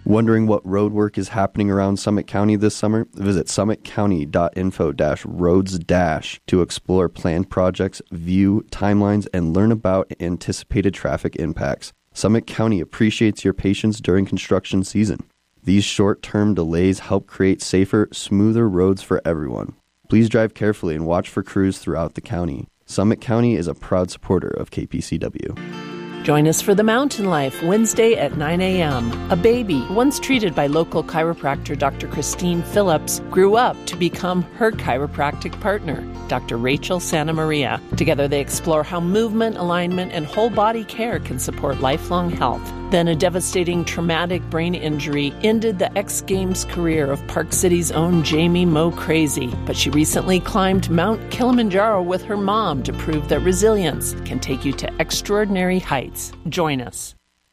Wondering what road work is happening around Summit County this summer? Visit summitcounty.info-roads- to explore planned projects, view timelines, and learn about anticipated traffic impacts. Summit County appreciates your patience during construction season. These short-term delays help create safer, smoother roads for everyone. Please drive carefully and watch for crews throughout the county. Summit County is a proud supporter of KPCW. Join us for The Mountain Life, Wednesday at 9 a.m. A baby, once treated by local chiropractor Dr. Christine Phillips, grew up to become her chiropractic partner, Dr. Rachel Santa Maria. Together they explore how movement, alignment, and whole body care can support lifelong health. Then a devastating traumatic brain injury ended the X Games career of Park City's own Jamie Mo Crazy. But she recently climbed Mount Kilimanjaro with her mom to prove that resilience can take you to extraordinary heights. Join us.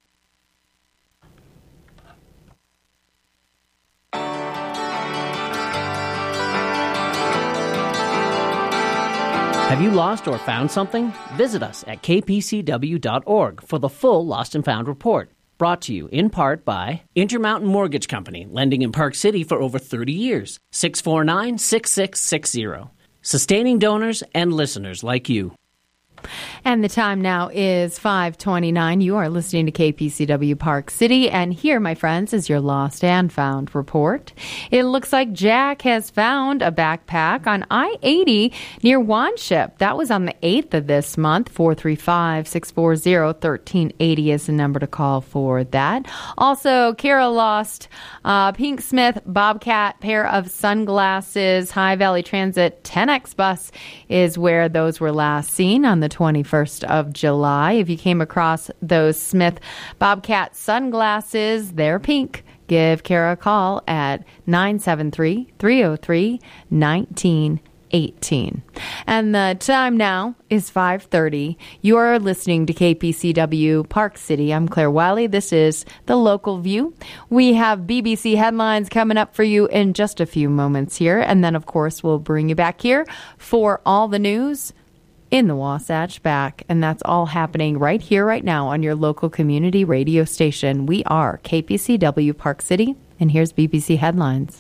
Have you lost or found something? Visit us at kpcw.org for the full Lost and Found report. Brought to you in part by Intermountain Mortgage Company, lending in Park City for over 30 years. 649-6660. Sustaining donors and listeners like you. And the time now is 5:29. You are listening to KPCW Park City. And here, my friends, is your Lost and Found report. It looks like Jack has found a backpack on I-80 near Wanship. That was on the 8th of this month. 435-640-1380 is the number to call for that. Also, Kara lost Pink Smith Bobcat pair of sunglasses. High Valley Transit 10X bus is where those were last seen on the 21st of July. If you came across those Smith Bobcat sunglasses, they're pink. Give Kara a call at 973-303-1918. And the time now is 5:30. You are listening to KPCW Park City. I'm Claire Wiley. This is The Local View. We have BBC headlines coming up for you in just a few moments here. And then, of course, we'll bring you back here for all the news in the Wasatch Back. And that's all happening right here, right now on your local community radio station. We are KPCW Park City, and here's BBC Headlines.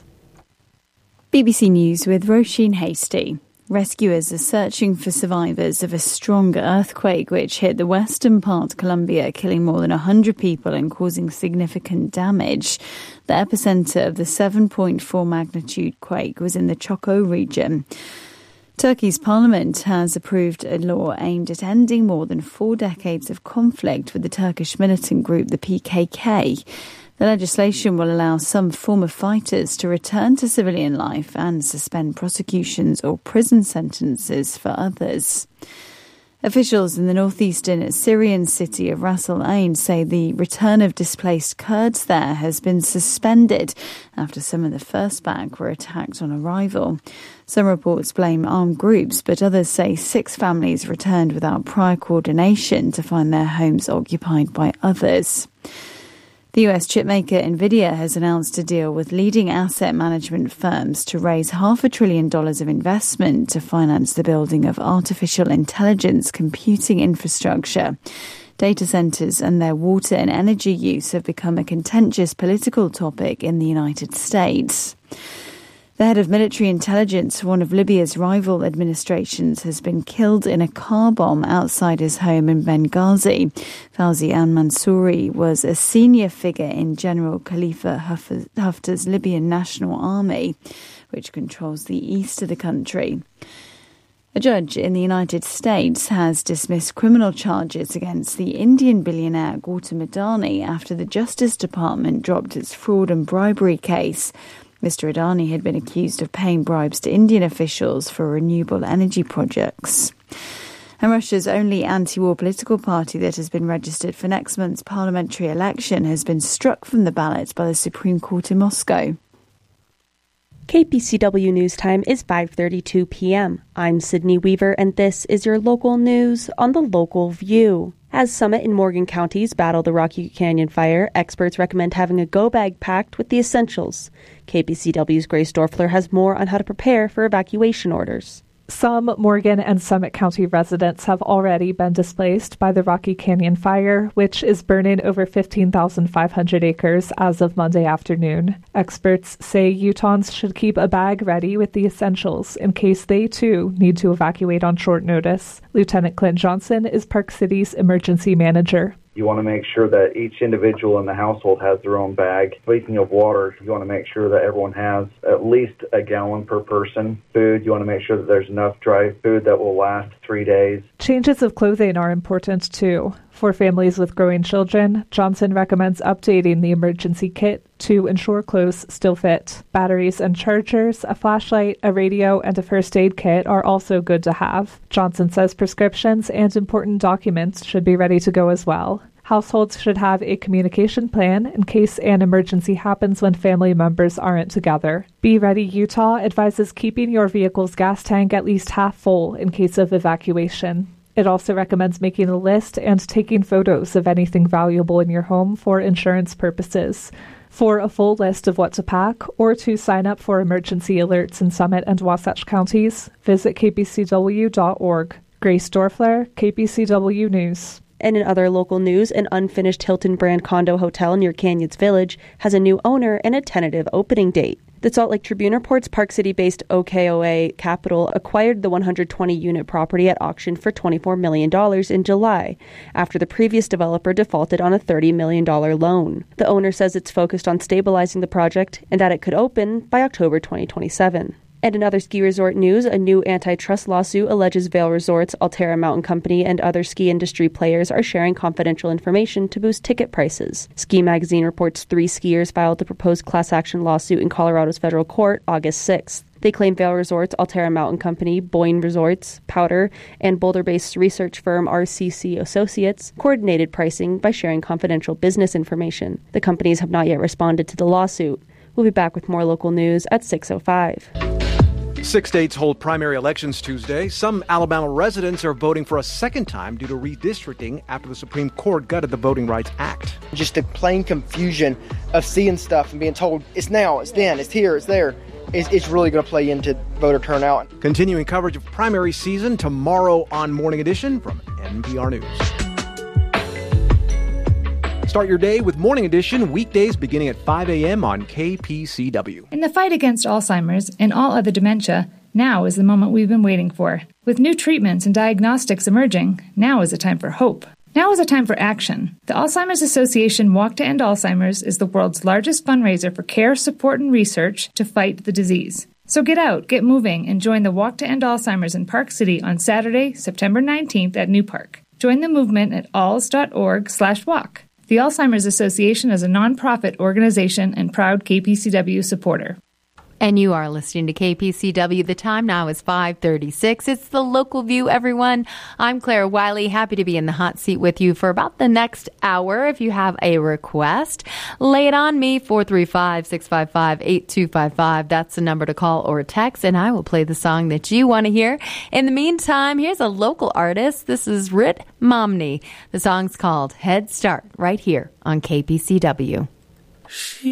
BBC News with Roisin Hasty. Rescuers are searching for survivors of a stronger earthquake which hit the western part of Colombia, killing more than 100 people and causing significant damage. The epicenter of the 7.4 magnitude quake was in the Choco region. Turkey's parliament has approved a law aimed at ending more than 4 decades of conflict with the Turkish militant group, the PKK. The legislation will allow some former fighters to return to civilian life and suspend prosecutions or prison sentences for others. Officials in the northeastern Syrian city of Ras Al Ain say the return of displaced Kurds there has been suspended after some of the first batch were attacked on arrival. Some reports blame armed groups, but others say 6 families returned without prior coordination to find their homes occupied by others. The US chipmaker Nvidia has announced a deal with leading asset management firms to raise $500 billion of investment to finance the building of artificial intelligence computing infrastructure. Data centers and their water and energy use have become a contentious political topic in the United States. The head of military intelligence for one of Libya's rival administrations has been killed in a car bomb outside his home in Benghazi. Fawzi al-Mansouri was a senior figure in General Khalifa Haftar's Libyan National Army, which controls the east of the country. A judge in the United States has dismissed criminal charges against the Indian billionaire Gautam Adani after the Justice Department dropped its fraud and bribery case. Mr. Adani had been accused of paying bribes to Indian officials for renewable energy projects. And Russia's only anti-war political party that has been registered for next month's parliamentary election has been struck from the ballot by the Supreme Court in Moscow. KPCW News Time is 5:32 p.m. I'm Sydney Weaver, and this is your local news on The Local View. As Summit and Morgan counties battle the Rocky Canyon fire, experts recommend having a go bag packed with the essentials. KPCW's Grace Dorfler has more on how to prepare for evacuation orders. Some Morgan and Summit County residents have already been displaced by the Rocky Canyon Fire, which is burning over 15,500 acres as of Monday afternoon. Experts say Utahns should keep a bag ready with the essentials in case they, too, need to evacuate on short notice. Lieutenant Clint Johnson is Park City's emergency manager. You want to make sure that each individual in the household has their own bag. Speaking of water, you want to make sure that everyone has at least a gallon per person. Food, you want to make sure that there's enough dry food that will last 3 days. Changes of clothing are important too. For families with growing children, Johnson recommends updating the emergency kit to ensure clothes still fit. Batteries and chargers, a flashlight, a radio, and a first aid kit are also good to have. Johnson says prescriptions and important documents should be ready to go as well. Households should have a communication plan in case an emergency happens when family members aren't together. Be Ready Utah advises keeping your vehicle's gas tank at least half full in case of evacuation. It also recommends making a list and taking photos of anything valuable in your home for insurance purposes. For a full list of what to pack or to sign up for emergency alerts in Summit and Wasatch counties, visit kpcw.org. Grace Dorfler, KPCW News. And in other local news, an unfinished Hilton brand condo hotel near Canyons Village has a new owner and a tentative opening date. The Salt Lake Tribune reports Park City-based OKOA Capital acquired the 120-unit property at auction for $24 million in July, after the previous developer defaulted on a $30 million loan. The owner says it's focused on stabilizing the project and that it could open by October 2027. And in other ski resort news, a new antitrust lawsuit alleges Vail Resorts, Alterra Mountain Company, and other ski industry players are sharing confidential information to boost ticket prices. Ski Magazine reports 3 skiers filed the proposed class action lawsuit in Colorado's federal court August 6th. They claim Vail Resorts, Alterra Mountain Company, Boyne Resorts, Powder, and Boulder-based research firm RCC Associates coordinated pricing by sharing confidential business information. The companies have not yet responded to the lawsuit. We'll be back with more local news at 6:05. 6 states hold primary elections Tuesday. Some Alabama residents are voting for a second time due to redistricting after the Supreme Court gutted the Voting Rights Act. Just the plain confusion of seeing stuff and being told it's now, it's then, it's here, it's there. It's really going to play into voter turnout. Continuing coverage of primary season tomorrow on Morning Edition from NPR News. Start your day with Morning Edition, weekdays beginning at 5 a.m. on KPCW. In the fight against Alzheimer's and all other dementia, now is the moment we've been waiting for. With new treatments and diagnostics emerging, now is a time for hope. Now is a time for action. The Alzheimer's Association Walk to End Alzheimer's is the world's largest fundraiser for care, support, and research to fight the disease. So get out, get moving, and join the Walk to End Alzheimer's in Park City on Saturday, September 19th at New Park. Join the movement at alz.org/walk. The Alzheimer's Association is a nonprofit organization and proud KPCW supporter. And you are listening to KPCW. The time now is 5:36. It's the Local View, everyone. I'm Claire Wiley. Happy to be in the hot seat with you for about the next hour. If you have a request, lay it on me, 435-655-8255. That's the number to call or text, and I will play the song that you want to hear. In the meantime, here's a local artist. This is Rit Momney. The song's called Head Start, right here on KPCW.